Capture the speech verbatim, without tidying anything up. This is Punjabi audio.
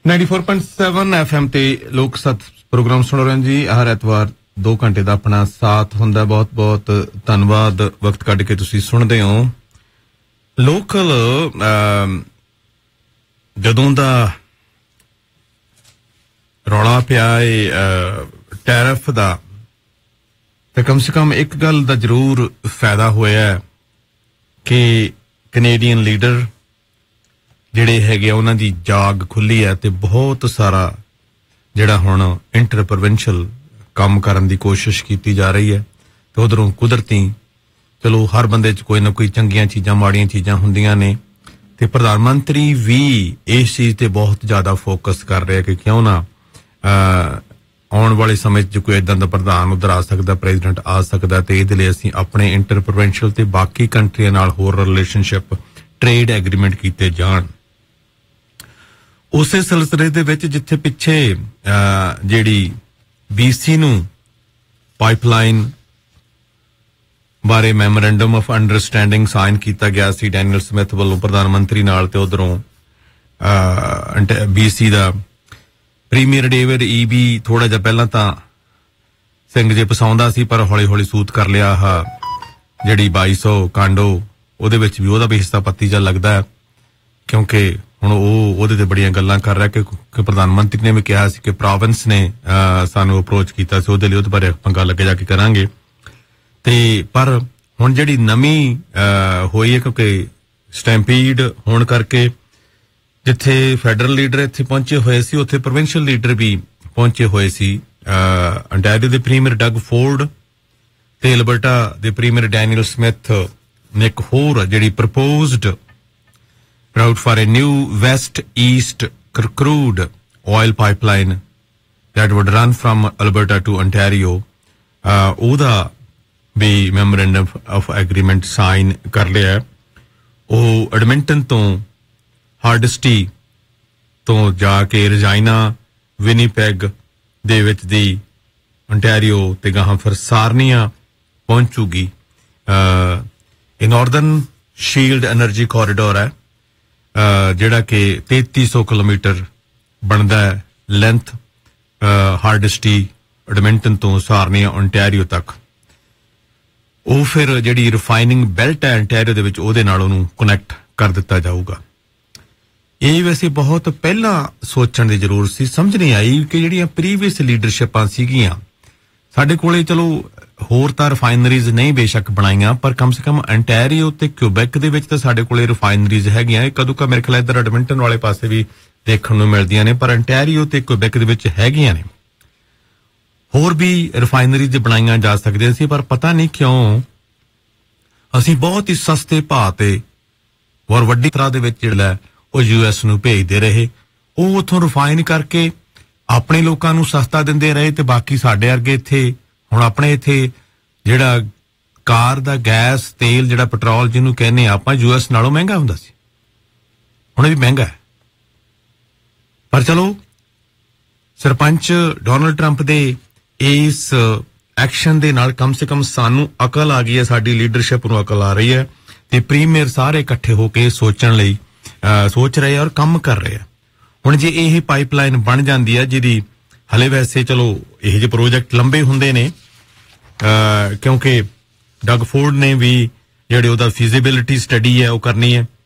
ninety-four point seven F M ਤੇ ਲੋਕ ਸਤ ਪ੍ਰੋਗਰਾਮ ਸੁਣ ਰਹੇ ਜੀ। ਹਰ ਐਤਵਾਰ ਦੋ ਘੰਟੇ ਦਾ ਆਪਣਾ ਸਾਥ ਹੁੰਦਾ। ਬਹੁਤ ਬਹੁਤ ਧੰਨਵਾਦ ਵਕਤ ਕੱਢ ਕੇ ਤੁਸੀਂ ਸੁਣਦੇ ਹੋ। ਲੋਕਲ ਜਦੋਂ ਦਾ ਰੌਲਾ ਪਿਆ ਹੈ ਟੈਰਿਫ ਦਾ, ਤੇ ਕਮ ਸੇ ਕਮ ਇੱਕ ਗੱਲ ਦਾ ਜ਼ਰੂਰ ਫਾਇਦਾ ਹੋਇਆ ਕਿ ਕੈਨੇਡੀਅਨ ਲੀਡਰ ਜਿਹੜੇ ਹੈਗੇ ਆ ਉਹਨਾਂ ਦੀ ਜਾਗ ਖੁੱਲੀ ਹੈ ਤੇ ਬਹੁਤ ਸਾਰਾ ਜਿਹੜਾ ਹੁਣ ਇੰਟਰ ਪ੍ਰੋਵਿੰਸ਼ੀਅਲ ਕੰਮ ਕਰਨ ਦੀ ਕੋਸ਼ਿਸ਼ ਕੀਤੀ ਜਾ ਰਹੀ ਹੈ। ਤੇ ਉਧਰੋਂ ਕੁਦਰਤੀ ਚਲੋ ਹਰ ਬੰਦੇ 'ਚ ਕੋਈ ਨਾ ਕੋਈ ਚੰਗੀਆਂ ਚੀਜ਼ਾਂ ਮਾੜੀਆਂ ਚੀਜ਼ਾਂ ਹੁੰਦੀਆਂ ਨੇ, ਤੇ ਪ੍ਰਧਾਨ ਮੰਤਰੀ ਵੀ ਇਸ ਚੀਜ਼ ਤੇ ਬਹੁਤ ਜ਼ਿਆਦਾ ਫੋਕਸ ਕਰ ਰਿਹਾ ਕਿ ਕਿਉਂ ਨਾ ਆਉਣ ਵਾਲੇ ਸਮੇਂ 'ਚ ਕੋਈ ਏਦਾਂ ਦਾ ਪ੍ਰਧਾਨ ਉਧਰ ਆ ਸਕਦਾ, ਪ੍ਰੈਜ਼ੀਡੈਂਟ ਆ ਸਕਦਾ, ਤੇ ਇਹਦੇ ਲਈ ਅਸੀਂ ਆਪਣੇ ਇੰਟਰ ਪ੍ਰੋਵਿੰਸ਼ੀਅਲ ਤੇ ਬਾਕੀ ਕੰਟਰੀਆਂ ਨਾਲ ਹੋਰ ਰਿਲੇਸ਼ਨਸ਼ਿਪ, ਟ੍ਰੇਡ ਐਗਰੀਮੈਂਟ ਕੀਤੇ ਜਾਣ। ਉਸੇ ਸਿਲਸਿਲੇ ਦੇ ਵਿੱਚ ਜਿੱਥੇ ਪਿੱਛੇ ਜਿਹੜੀ ਬੀਸੀ ਨੂੰ ਪਾਈਪਲਾਈਨ ਬਾਰੇ ਮੈਮੋਰੈਂਡਮ ਆਫ ਅੰਡਰਸਟੈਂਡਿੰਗ ਸਾਈਨ ਕੀਤਾ ਗਿਆ ਸੀ ਡੈਨੀਅਲ ਸਮਿਥ ਵੱਲੋਂ ਪ੍ਰਧਾਨ ਮੰਤਰੀ ਨਾਲ, ਤੇ ਉਧਰੋਂ ਬੀਸੀ ਦਾ ਪ੍ਰੀਮੀਅਰ ਡੇਵਿਡ ਈਬੀ ਥੋੜਾ ਜਿਹਾ ਪਹਿਲਾਂ ਤਾਂ ਸਿੰਘ ਜੇ ਪਸਾਉਂਦਾ ਸੀ, ਪਰ ਹੌਲੀ ਹੌਲੀ ਸੂਤ ਕਰ ਲਿਆ ਆਹ ਜਿਹੜੀ ਬਾਈ ਸੌ ਕਾਂਡੋ, ਉਹਦੇ ਵਿੱਚ ਵੀ ਉਹਦਾ ਵੀ ਹਿੱਸਾ ਪੱਤੀ ਜਿਹਾ ਲੱਗਦਾ, ਕਿਉਂਕਿ ਹੁਣ ਉਹ ਉਹਦੇ ਤੇ ਬੜੀਆਂ ਗੱਲਾਂ ਕਰ ਰਿਹਾ ਕਿ ਪ੍ਰਧਾਨ ਮੰਤਰੀ ਨੇ ਵੀ ਕਿਹਾ ਸੀ ਕਿ ਪ੍ਰੋਵਿੰਸ ਨੇ ਸਾਨੂੰ ਅਪਰੋਚ ਕੀਤਾ ਸੀ, ਉਹਦੇ ਲਈ ਉਹਦੇ ਬਾਰੇ ਆਪਾਂ ਗੱਲ ਅੱਗੇ ਜਾ ਕੇ ਕਰਾਂਗੇ। ਤੇ ਪਰ ਹੁਣ ਜਿਹੜੀ ਨਵੀਂ ਹੋਈ ਹੈ, ਕਿਉਂਕਿ ਸਟੈਂਪੀਡ ਹੋਣ ਕਰਕੇ ਜਿੱਥੇ ਫੈਡਰਲ ਲੀਡਰ ਇੱਥੇ ਪਹੁੰਚੇ ਹੋਏ ਸੀ, ਉੱਥੇ ਪ੍ਰੋਵਿੰਸ਼ੀਅਲ ਲੀਡਰ ਵੀ ਪਹੁੰਚੇ ਹੋਏ ਸੀ। ਅੰਟਾਰੀਓ ਦੇ ਪ੍ਰੀਮੀਅਰ ਡਗ ਫੋਰਡ ਤੇ ਅਲਬਰਟਾ ਦੇ ਪ੍ਰੀਮੀਅਰ ਡੈਨੀਅਲ ਸਮਿਥ ਨੇ ਇੱਕ ਹੋਰ ਜਿਹੜੀ proposed route for a new west east crude oil pipeline that would run from Alberta to Ontario, uh, ਉਹਦਾ ਵੀ memorandum of agreement sign ਕਰ ਲਿਆ। ਉਹ ਐਡਮਿੰਟਨ ਤੋਂ ਹਾਰਡਸਟੀ ਤੋਂ ਜਾ ਕੇ ਰਜਾਈਨਾ ਵਿਨੀਪੈਗ ਦੇ ਵਿੱਚ ਦੀ ontario ਤੇ ਗਾਹਾਂ ਫਿਰ ਸਾਰਨੀਆ ਪਹੁੰਚੂਗੀ। ਇਹ ਨਾਰਦਰਨ ਸ਼ੀਲਡ ਐਨਰਜੀ ਕੋਰੀਡੋਰ ਹੈ ਜਿਹੜਾ ਕਿ ਤੇਤੀ ਸੌ ਕਿਲੋਮੀਟਰ ਬਣਦਾ ਹੈ ਲੈਂਥ, ਹਾਰਡਸਟੀ ਐਡਮਿੰਟਨ ਤੋਂ ਸਾਰਨੀਆ ontario ਤੱਕ। ਉਹ ਫਿਰ ਜਿਹੜੀ ਰਿਫਾਈਨਿੰਗ ਬੈਲਟ ਹੈ ontario ਦੇ ਵਿੱਚ, ਉਹਦੇ ਨਾਲ ਉਹਨੂੰ ਕਨੈਕਟ ਕਰ ਦਿੱਤਾ ਜਾਊਗਾ। ਇਹ ਵੈਸੇ ਬਹੁਤ ਪਹਿਲਾਂ ਸੋਚਣ ਦੀ ਜ਼ਰੂਰਤ ਸੀ, ਸਮਝ ਨਹੀਂ ਆਈ ਕਿ ਜਿਹੜੀਆਂ ਪ੍ਰੀਵੀਅਸ ਲੀਡਰਸ਼ਿਪਾਂ ਸੀਗੀਆਂ ਸਾਡੇ ਕੋਲੇ, ਚਲੋ ਹੋਰ ਤਾਂ ਰਿਫਾਈਨਰੀਜ਼ ਨਹੀਂ ਬੇਸ਼ੱਕ ਬਣਾਈਆਂ, ਪਰ ਕਮ ਸੇ ਕਮ ontario ਤੇ ਕਿਊਬੈਕ ਦੇ ਵਿੱਚ ਤਾਂ ਸਾਡੇ ਕੋਲੇ ਰਿਫਾਈਨਰੀਜ਼ ਹੈਗੀਆਂ। ਕਦੋਂ ਕਾ ਮੇਰੇ ਖਿਆਲ ਇੱਧਰ ਐਡਮਿੰਟਨ ਵਾਲੇ ਪਾਸੇ ਵੀ ਦੇਖਣ ਨੂੰ ਮਿਲਦੀਆਂ ਨੇ, ਪਰ ontario ਤੇ ਕਿਊਬੈਕ ਦੇ ਵਿੱਚ ਹੈਗੀਆਂ ਨੇ। ਹੋਰ ਵੀ ਰਿਫਾਈਨਰੀਜ਼ ਬਣਾਈਆਂ ਜਾ ਸਕਦੀਆਂ ਸੀ, ਪਰ ਪਤਾ ਨਹੀਂ ਕਿਉਂ ਅਸੀਂ ਬਹੁਤ ਹੀ ਸਸਤੇ ਭਾਅ ਤੇ ਔਰ ਵੱਡੀ ਤਰ੍ਹਾਂ ਦੇ ਵਿੱਚ ਜਿਹੜਾ ਉਹ ਯੂ ਐਸ ਨੂੰ ਭੇਜਦੇ ਰਹੇ। ਉਹ ਉੱਥੋਂ ਰਿਫਾਈਨ ਕਰਕੇ ਆਪਣੇ ਲੋਕਾਂ ਨੂੰ ਸਸਤਾ ਦਿੰਦੇ ਰਹੇ, ਤੇ ਬਾਕੀ ਸਾਡੇ ਵਰਗੇ ਇੱਥੇ ਹੁਣ ਆਪਣੇ ਇੱਥੇ ਜਿਹੜਾ ਕਾਰ ਦਾ ਗੈਸ ਤੇਲ ਜਿਹੜਾ ਪੈਟਰੋਲ ਜਿਹਨੂੰ ਕਹਿੰਦੇ ਆਪਾਂ, ਯੂ ਐਸ ਨਾਲੋਂ ਮਹਿੰਗਾ ਹੁੰਦਾ ਸੀ, ਹੁਣ ਵੀ ਮਹਿੰਗਾ ਹੈ। ਪਰ ਚਲੋ ਸਰਪੰਚ ਡੋਨਾਲਡ ਟਰੰਪ ਦੇ ਇਸ ਐਕਸ਼ਨ ਦੇ ਨਾਲ ਕਮ ਸੇ ਕਮ ਸਾਨੂੰ ਅਕਲ ਆ ਗਈ ਹੈ, ਸਾਡੀ ਲੀਡਰਸ਼ਿਪ ਨੂੰ ਅਕਲ ਆ ਰਹੀ ਹੈ, ਤੇ ਪ੍ਰੀਮੀਅਰ ਸਾਰੇ ਇਕੱਠੇ ਹੋ ਕੇ ਸੋਚਣ ਲਈ ਸੋਚ ਰਹੇ ਆ ਔਰ ਕੰਮ ਕਰ ਰਹੇ ਆ। ਹੁਣ ਜੇ ਇਹ ਪਾਈਪਲਾਈਨ ਬਣ ਜਾਂਦੀ ਹੈ, ਜਿਹਦੀ ਹਲੇ ਵੈਸੇ ਚਲੋ ਇਹ ਜਿਹੇ ਪ੍ਰੋਜੈਕਟ ਲੰਬੇ ਹੁੰਦੇ ਨੇ, ਕਿਉਂਕਿ ਡਗ ਫੋਰਡ ਨੇ ਵੀ ਜਿਹੜੇ ਉਹਦਾ ਫੀਜ਼ੀਬਿਲਿਟੀ ਸਟੱਡੀ ਹੈ ਉਹ ਕਰਨੀ ਹੈ,